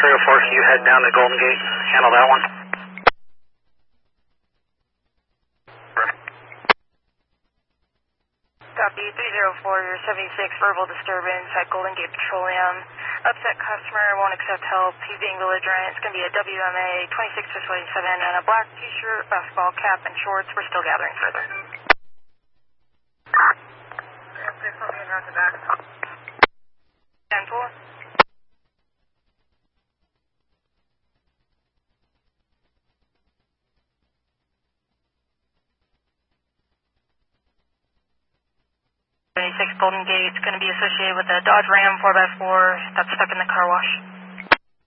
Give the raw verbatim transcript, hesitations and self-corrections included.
three oh four, can you head down to Golden Gate? Handle that one. Copy, three oh four, your seventy-six, verbal disturbance at Golden Gate Petroleum. Upset customer, won't accept help, he's being belligerent. It's going to be a W M A twenty-six to twenty-seven and a black t-shirt, basketball cap, and shorts. We're still gathering further. ten four. seventy-six Golden Gate, it's going to be associated with a Dodge Ram four by four that's stuck in the car wash.